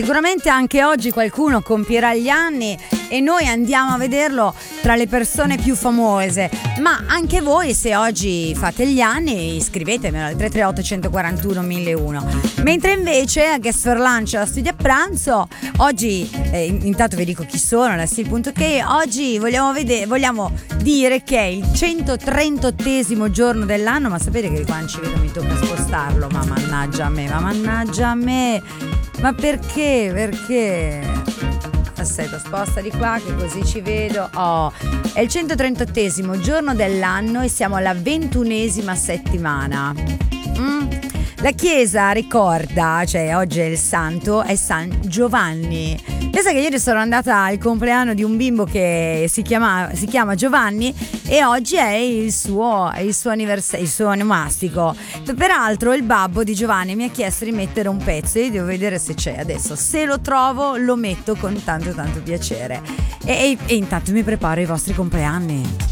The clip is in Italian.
Sicuramente anche oggi qualcuno compierà gli anni e noi andiamo a vederlo tra le persone più famose. Ma anche voi, se oggi fate gli anni, scrivetemelo al 338 141 1001. Mentre invece a Guest for Lunch alla Studio a Pranzo oggi, intanto vi dico chi sono, la Sil.che oggi vogliamo dire che è il 138esimo giorno dell'anno. Ma sapete che quando ci vedo mi tocca spostarlo? Ma mannaggia a me. Ma perché? Aspetta, sposta di qua che così ci vedo. È il 138esimo giorno dell'anno e siamo alla 21esima settimana. La chiesa ricorda, cioè oggi è il santo, è San Giovanni. Pensa che ieri sono andata al compleanno di un bimbo che si chiama Giovanni e oggi è il suo anniversario, il suo onomastico. Peraltro il babbo di Giovanni mi ha chiesto di mettere un pezzo e io devo vedere se c'è adesso. Se lo trovo lo metto con tanto piacere. E intanto mi preparo i vostri compleanni.